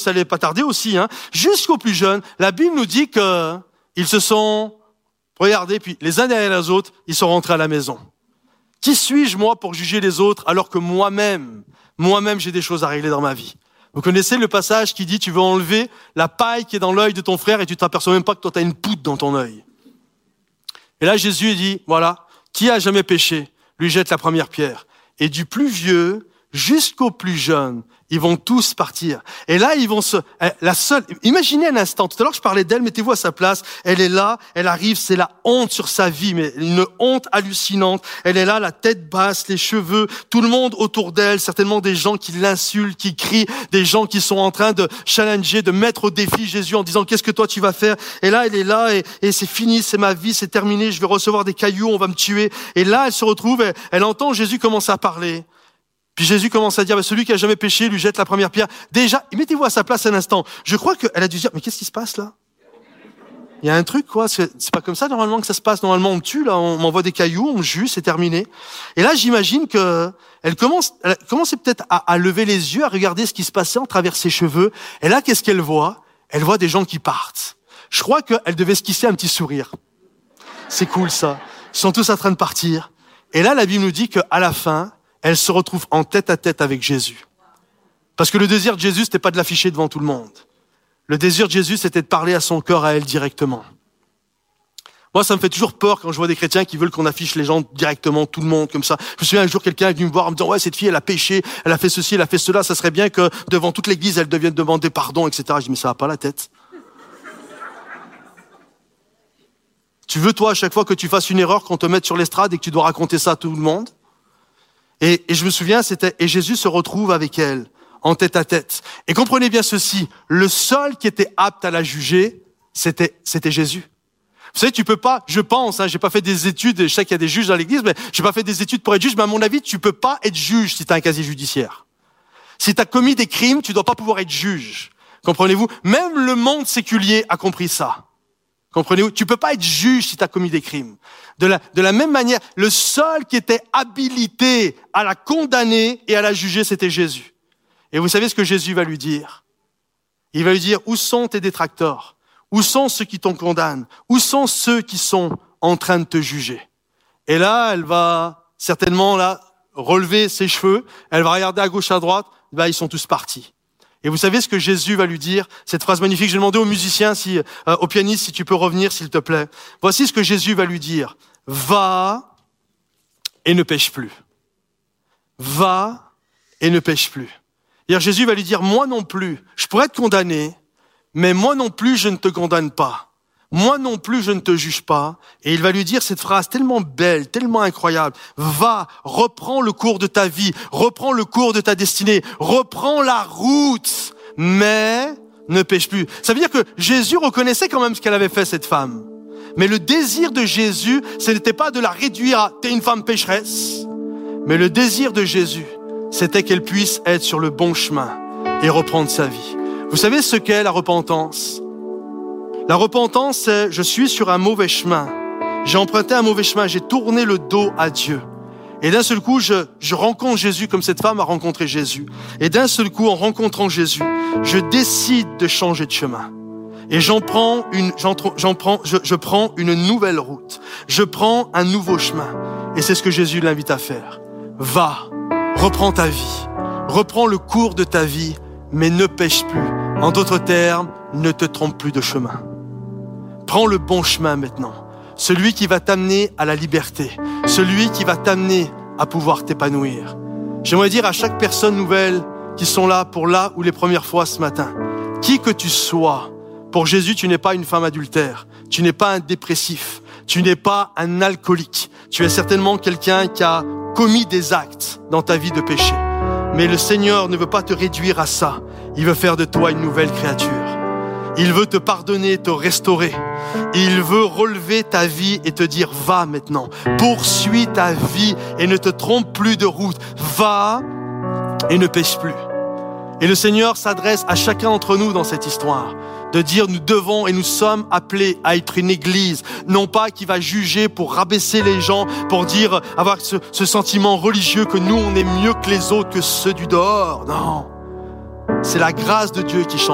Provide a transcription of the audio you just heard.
ça allait pas tarder aussi, jusqu'aux plus jeunes, la Bible nous dit que ils se sont regardés, puis les uns derrière les autres, ils sont rentrés à la maison. Qui suis-je, moi, pour juger les autres, alors que moi-même, j'ai des choses à régler dans ma vie? Vous connaissez le passage qui dit, tu veux enlever la paille qui est dans l'œil de ton frère et tu t'aperçois même pas que toi, tu as une poutre dans ton œil. Et là, Jésus dit, voilà, qui a jamais péché, lui jette la première pierre. Et du plus vieux jusqu'au plus jeune, ils vont tous partir. Et là, ils vont imaginez un instant, tout à l'heure je parlais d'elle, mettez-vous à sa place, elle est là, elle arrive, c'est la honte sur sa vie, mais une honte hallucinante. Elle est là, la tête basse, les cheveux, tout le monde autour d'elle, certainement des gens qui l'insultent, qui crient, des gens qui sont en train de challenger, de mettre au défi Jésus en disant, qu'est-ce que toi tu vas faire? Et là, elle est là, et c'est fini, c'est ma vie, c'est terminé, je vais recevoir des cailloux, on va me tuer. Et là, elle se retrouve, elle entend Jésus commencer à parler. Puis Jésus commence à dire, celui qui a jamais péché, lui jette la première pierre. Déjà, mettez-vous à sa place un instant. Je crois qu'elle a dû dire, mais qu'est-ce qui se passe là? Il y a un truc, quoi. C'est pas comme ça normalement que ça se passe. Normalement, on me tue, là, on m'envoie des cailloux, on me juge, c'est terminé. Et là, j'imagine que elle commençait peut-être à lever les yeux, à regarder ce qui se passait en travers ses cheveux. Et là, qu'est-ce qu'elle voit? Elle voit des gens qui partent. Je crois qu'elle devait esquisser un petit sourire. C'est cool, ça. Ils sont tous en train de partir. Et là, la Bible nous dit qu'à la fin, elle se retrouve en tête à tête avec Jésus. Parce que le désir de Jésus, c'était pas de l'afficher devant tout le monde. Le désir de Jésus, c'était de parler à son cœur, à elle directement. Moi, ça me fait toujours peur quand je vois des chrétiens qui veulent qu'on affiche les gens directement, tout le monde, comme ça. Je me souviens un jour, quelqu'un est venu me voir en me disant, ouais, cette fille, elle a péché, elle a fait ceci, elle a fait cela, ça serait bien que devant toute l'église, elle devienne demander pardon, etc. Je dis, mais ça va pas la tête. Tu veux, toi, à chaque fois que tu fasses une erreur, qu'on te mette sur l'estrade et que tu dois raconter ça à tout le monde? Et je me souviens, et Jésus se retrouve avec elle, en tête à tête. Et comprenez bien ceci, le seul qui était apte à la juger, c'était Jésus. Vous savez, tu peux pas, je pense, j'ai pas fait des études, je sais qu'il y a des juges dans l'église, mais j'ai pas fait des études pour être juge, mais à mon avis, tu peux pas être juge si tu as un casier judiciaire. Si tu as commis des crimes, tu dois pas pouvoir être juge. Comprenez-vous? Même le monde séculier a compris ça. Comprenez-vous? Tu peux pas être juge si tu as commis des crimes. De la même manière, le seul qui était habilité à la condamner et à la juger, c'était Jésus. Et vous savez ce que Jésus va lui dire? Il va lui dire, où sont tes détracteurs? Où sont ceux qui t'ont condamné? Où sont ceux qui sont en train de te juger? Et là, elle va certainement là relever ses cheveux, elle va regarder à gauche, à droite, ils sont tous partis. Et vous savez ce que Jésus va lui dire? Cette phrase magnifique, j'ai demandé aux musiciens, au pianiste, si tu peux revenir, s'il te plaît. Voici ce que Jésus va lui dire. Va et ne pêche plus. Va et ne pêche plus. Et Jésus va lui dire, moi non plus, je pourrais te condamner, mais moi non plus, je ne te condamne pas. Moi non plus, je ne te juge pas. Et il va lui dire cette phrase tellement belle, tellement incroyable. Va, reprends le cours de ta vie, reprends le cours de ta destinée, reprends la route, mais ne pêche plus. Ça veut dire que Jésus reconnaissait quand même ce qu'elle avait fait, cette femme. Mais le désir de Jésus, ce n'était pas de la réduire à « t'es une femme pécheresse », mais le désir de Jésus, c'était qu'elle puisse être sur le bon chemin et reprendre sa vie. Vous savez ce qu'est la repentance? La repentance, c'est je suis sur un mauvais chemin. J'ai emprunté un mauvais chemin, j'ai tourné le dos à Dieu. Et d'un seul coup, je rencontre Jésus comme cette femme a rencontré Jésus. Et d'un seul coup, en rencontrant Jésus, je décide de changer de chemin. Et je prends une nouvelle route. Je prends un nouveau chemin. Et c'est ce que Jésus l'invite à faire. Va, reprends ta vie. Reprends le cours de ta vie, mais ne pêche plus. En d'autres termes, ne te trompe plus de chemin. Prends le bon chemin maintenant. Celui qui va t'amener à la liberté. Celui qui va t'amener à pouvoir t'épanouir. J'aimerais dire à chaque personne nouvelle qui sont là pour là ou les premières fois ce matin, qui que tu sois, pour Jésus, tu n'es pas une femme adultère. Tu n'es pas un dépressif. Tu n'es pas un alcoolique. Tu es certainement quelqu'un qui a commis des actes dans ta vie de péché. Mais le Seigneur ne veut pas te réduire à ça. Il veut faire de toi une nouvelle créature. Il veut te pardonner, te restaurer. Il veut relever ta vie et te dire, va maintenant, poursuis ta vie et ne te trompe plus de route. Va et ne pêche plus. Et le Seigneur s'adresse à chacun d'entre nous dans cette histoire, de dire nous devons et nous sommes appelés à être une église, non pas qui va juger pour rabaisser les gens, pour dire, avoir ce sentiment religieux que nous on est mieux que les autres, que ceux du dehors. Non, c'est la grâce de Dieu qui change.